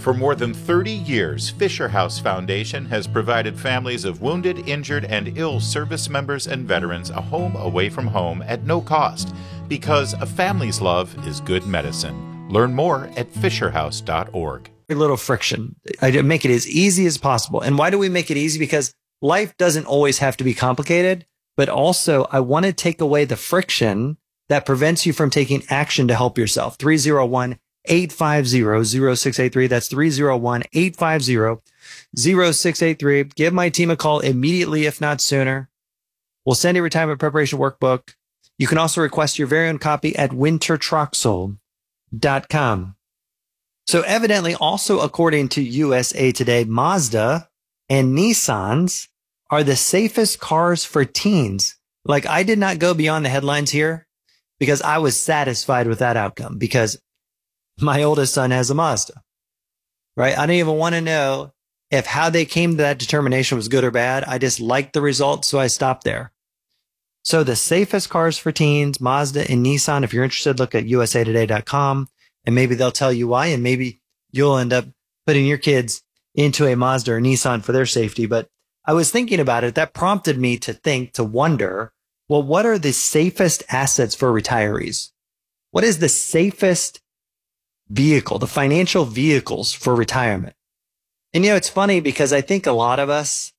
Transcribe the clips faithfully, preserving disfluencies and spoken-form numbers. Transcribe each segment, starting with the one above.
For more than thirty years, Fisher House Foundation has provided families of wounded, injured, and ill service members and veterans a home away from home at no cost, because a family's love is good medicine. Learn more at fisher house dot org. A little friction. I make it as easy as possible. And why do we make it easy? Because life doesn't always have to be complicated, but also I want to take away the friction that prevents you from taking action to help yourself. three oh one, eight five zero, zero six eight three. That's three oh one, eight five zero, zero six eight three. Give my team a call immediately, if not sooner. We'll send you a retirement preparation workbook. You can also request your very own copy at winter troxel dot com. So evidently, also according to U S A Today, Mazda and Nissans are the safest cars for teens. Like, I did not go beyond the headlines here because I was satisfied with that outcome, because my oldest son has a Mazda, right? I don't even want to know if how they came to that determination was good or bad. I just liked the results, so I stopped there. So the safest cars for teens, Mazda and Nissan. If you're interested, look at U S A today dot com, and maybe they'll tell you why, and maybe you'll end up putting your kids into a Mazda or Nissan for their safety. But I was thinking about it. That prompted me to think, to wonder, well, what are the safest assets for retirees? What is the safest vehicle, the financial vehicles for retirement? And, you know, it's funny because I think a lot of us,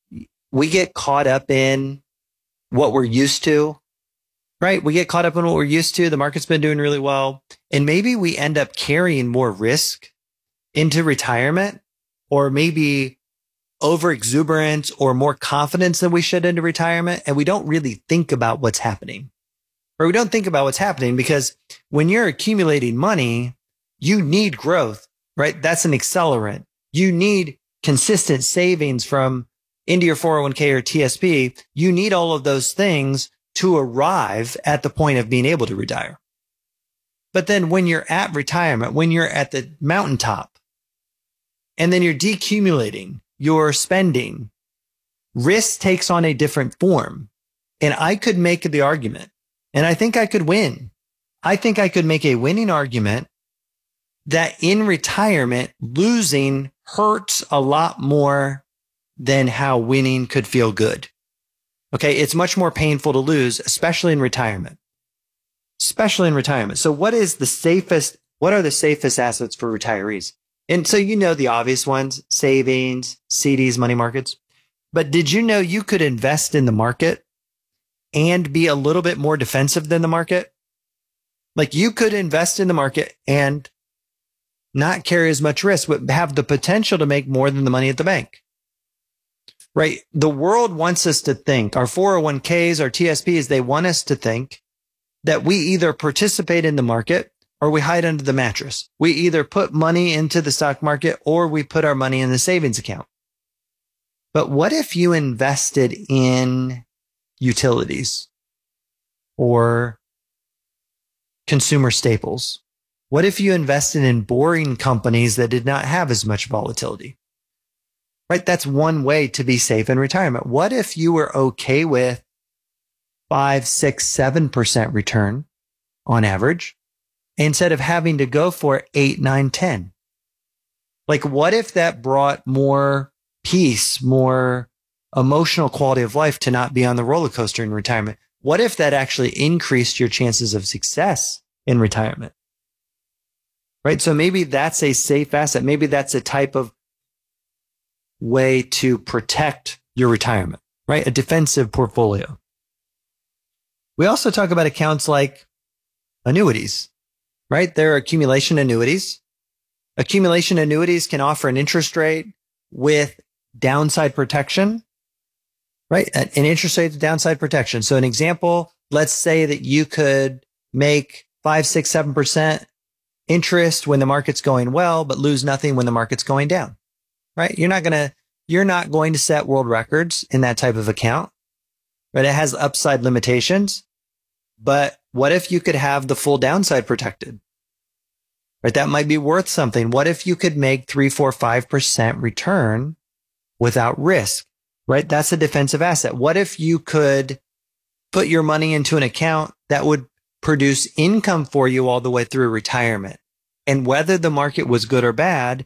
we get caught up in what we're used to, right? We get caught up in what we're used to. The market's been doing really well. And maybe we end up carrying more risk into retirement, or maybe over exuberance or more confidence than we should into retirement. And we don't really think about what's happening, or we don't think about what's happening because when you're accumulating money, you need growth, right? That's an accelerant. You need consistent savings from into your four oh one k or T S P. You need all of those things to arrive at the point of being able to retire. But then when you're at retirement, when you're at the mountaintop, and then you're decumulating, you're spending, risk takes on a different form. And I could make the argument, and I think I could win. I think I could make a winning argument that in retirement, losing hurts a lot more than how winning could feel good. Okay. It's much more painful to lose, especially in retirement, especially in retirement. So what is the safest, what are the safest assets for retirees? And so, you know, the obvious ones, savings, C Ds, money markets. But did you know you could invest in the market and be a little bit more defensive than the market? Like, you could invest in the market and not carry as much risk, but have the potential to make more than the money at the bank, right? The world wants us to think, our four oh one k's, our T S Ps, they want us to think that we either participate in the market or we hide under the mattress. We either put money into the stock market or we put our money in the savings account. But what if you invested in utilities or consumer staples? What if you invested in boring companies that did not have as much volatility? Right? That's one way to be safe in retirement. What if you were okay with five, six, seven percent return on average instead of having to go for eight, nine, ten? Like, what if that brought more peace, more emotional quality of life to not be on the roller coaster in retirement? What if that actually increased your chances of success in retirement? Right? So maybe that's a safe asset. Maybe that's a type of way to protect your retirement, right? A defensive portfolio. We also talk about accounts like annuities, right? There are accumulation annuities. Accumulation annuities can offer an interest rate with downside protection, right? An interest rate with downside protection. So an example, let's say that you could make five, six, seven percent interest when the market's going well, but lose nothing when the market's going down, right? You're not going to, you're not going to set world records in that type of account, right? It has upside limitations, but what if you could have the full downside protected, right? That might be worth something. What if you could make three, four, five percent return without risk, right? That's a defensive asset. What if you could put your money into an account that would produce income for you all the way through retirement? And whether the market was good or bad,